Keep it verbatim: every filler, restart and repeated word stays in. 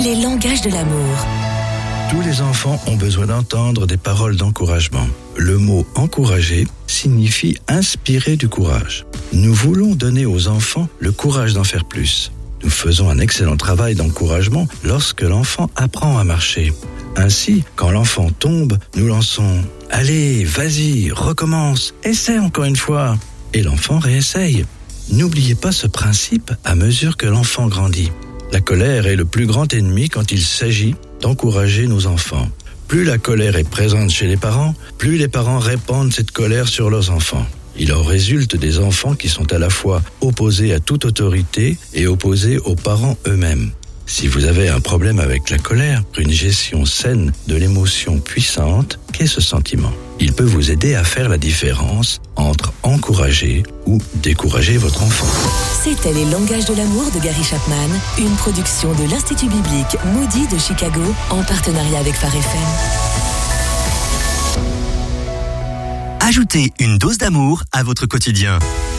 les langages de l'amour. Tous les enfants ont besoin d'entendre des paroles d'encouragement. Le mot « encourager » signifie inspirer du courage. Nous voulons donner aux enfants le courage d'en faire plus. Nous faisons un excellent travail d'encouragement lorsque l'enfant apprend à marcher. Ainsi, quand l'enfant tombe, nous lançons « Allez, vas-y, recommence, essaie encore une fois » et l'enfant réessaye. N'oubliez pas ce principe à mesure que l'enfant grandit. La colère est le plus grand ennemi quand il s'agit d'encourager nos enfants. Plus la colère est présente chez les parents, plus les parents répandent cette colère sur leurs enfants. Il en résulte des enfants qui sont à la fois opposés à toute autorité et opposés aux parents eux-mêmes. Si vous avez un problème avec la colère, une gestion saine de l'émotion puissante, qu'est ce sentiment ? Il peut vous aider à faire la différence entre encourager ou décourager votre enfant. C'était Les langages de l'amour de Gary Chapman, une production de l'Institut biblique Moody de Chicago en partenariat avec Phare F M. Ajoutez une dose d'amour à votre quotidien.